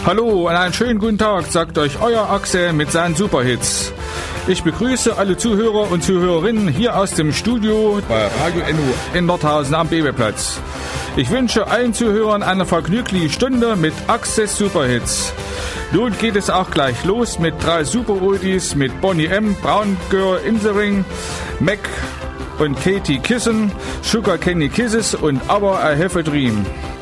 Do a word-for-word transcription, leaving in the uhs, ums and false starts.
Hallo und einen schönen guten Tag, sagt euch euer Axel mit seinen Superhits. Ich begrüße alle Zuhörer und Zuhörerinnen hier aus dem Studio bei Radio Enno in Nordhausen am Babelplatz. Ich wünsche allen Zuhörern eine vergnügliche Stunde mit Axels Superhits. Nun geht es auch gleich los mit drei Super-Oldies mit Bonnie M., Brown Girl in the Ring, Mac und Katie Kissen, Sugar Candy Kisses und Aber I Have a Dream.